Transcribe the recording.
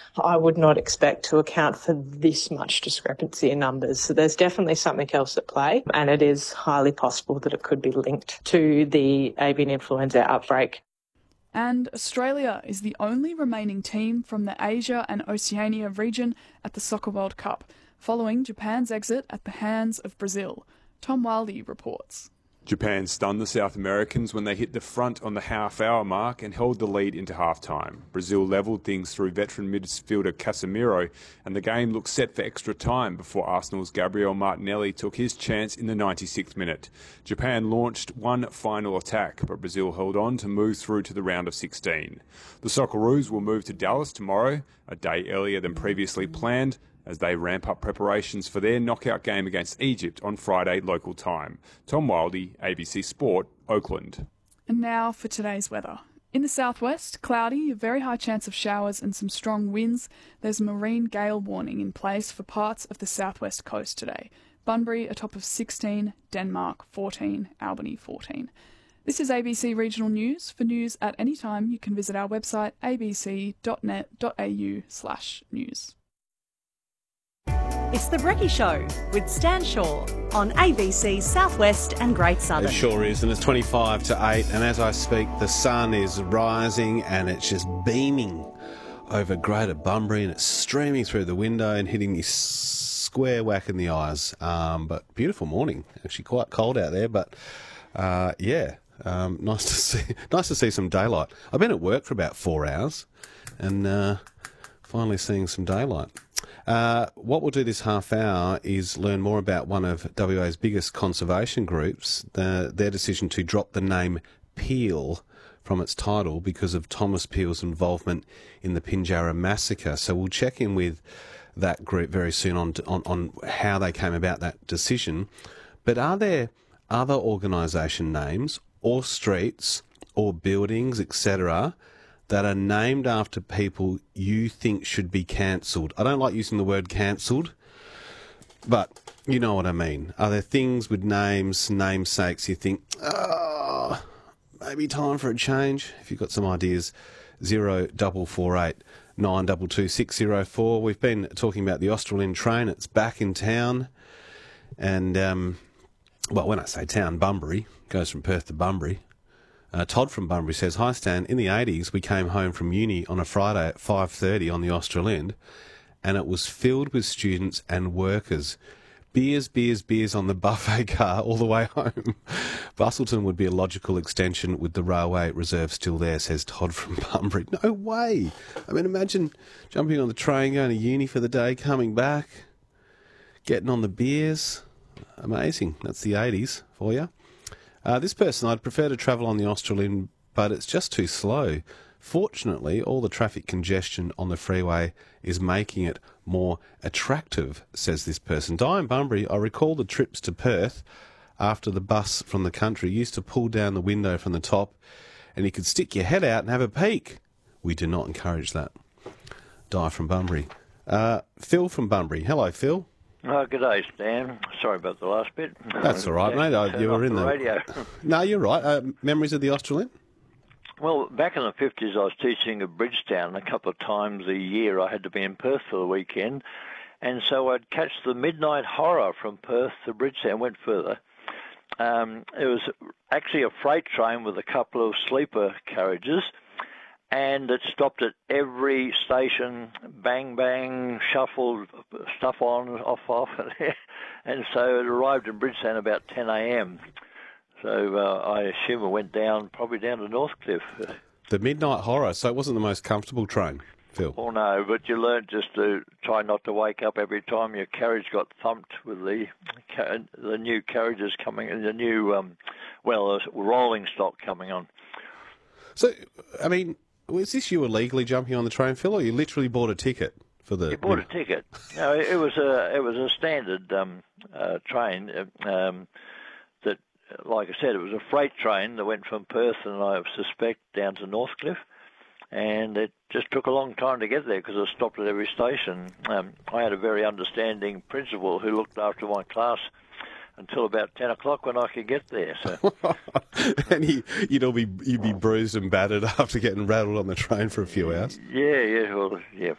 I would not expect to account for this much discrepancy in numbers. So there's definitely something else at play, and it is highly possible that it could be linked to the avian influenza outbreak. And Australia is the only remaining team from the Asia and Oceania region at the Soccer World Cup, following Japan's exit at the hands of Brazil. Tom Wildy reports. Japan stunned the South Americans when they hit the front on the half-hour mark and held the lead into half-time. Brazil levelled things through veteran midfielder Casemiro, and the game looked set for extra time before Arsenal's Gabriel Martinelli took his chance in the 96th minute. Japan launched one final attack, but Brazil held on to move through to the round of 16. The Socceroos will move to Dallas tomorrow, a day earlier than previously planned, as they ramp up preparations for their knockout game against Egypt on Friday local time. Tom Wildy, ABC Sport, Oakland. And now for today's weather. In the southwest, cloudy, a very high chance of showers and some strong winds. There's a marine gale warning in place for parts of the southwest coast today. Bunbury a top of 16, Denmark 14, Albany 14. This is ABC Regional News. For news at any time, you can visit our website abc.net.au/news. It's The Brekkie Show with Stan Shaw on ABC Southwest and Great Southern. It sure is, and it's 25 to 8, and as I speak, the sun is rising and it's just beaming over Greater Bunbury, and it's streaming through the window and hitting me square whack in the eyes. But beautiful morning. Actually quite cold out there, but nice to see some daylight. I've been at work for about 4 hours and finally seeing some daylight. What we'll do this half hour is learn more about one of WA's biggest conservation groups, their decision to drop the name Peel from its title because of Thomas Peel's involvement in the Pinjarra massacre. So we'll check in with that group very soon on how they came about that decision. But are there other organisation names or streets or buildings, etc., that are named after people you think should be cancelled? I don't like using the word cancelled, but you know what I mean. Are there things with names, namesakes you think, maybe time for a change? If you've got some ideas, 0448 922 604. We've been talking about the Australind train. It's back in town. And, when I say town, Bunbury, goes from Perth to Bunbury. Todd from Bunbury says, "Hi Stan, in the 80s we came home from uni on a Friday at 5:30 on the Australind, and it was filled with students and workers. Beers on the buffet car all the way home. Bustleton would be a logical extension with the railway reserve still there," says Todd from Bunbury. No way. I mean, imagine jumping on the train, going to uni for the day, coming back, getting on the beers. Amazing. That's the 80s for you. This person, "I'd prefer to travel on the Australind, but it's just too slow. Fortunately, all the traffic congestion on the freeway is making it more attractive," says this person. "Di in Bunbury, I recall the trips to Perth after the bus from the country used to pull down the window from the top and you could stick your head out and have a peek. We do not encourage that." Di from Bunbury. Phil from Bunbury. Hello, Phil. Oh, good day, Stan. Sorry about the last bit. That's all right, mate. You were in the radio. No, you're right. Memories of the Australind? Well, back in the 50s, I was teaching at Bridgetown. A couple of times a year I had to be in Perth for the weekend, and so I'd catch the midnight horror from Perth to Bridgetown, went further. It was actually a freight train with a couple of sleeper carriages, and it stopped at every station, bang, bang, shuffled, stuff on, off, and so it arrived in Bridgetown about 10 a.m. So I assume it went probably down to Northcliffe. The midnight horror, so it wasn't the most comfortable train, Phil? Oh, no, but you learned just to try not to wake up every time your carriage got thumped with the new carriages coming, the new, rolling stock coming on. So, I mean, was this you illegally jumping on the train, Phil, or you literally bought a ticket for the... You bought a ticket. No, it was a standard train that, like I said, it was a freight train that went from Perth and I suspect down to Northcliffe, and it just took a long time to get there because it stopped at every station. I had a very understanding principal who looked after my class until about 10 o'clock when I could get there. So. And you'd be bruised and battered after getting rattled on the train for a few hours? Yeah,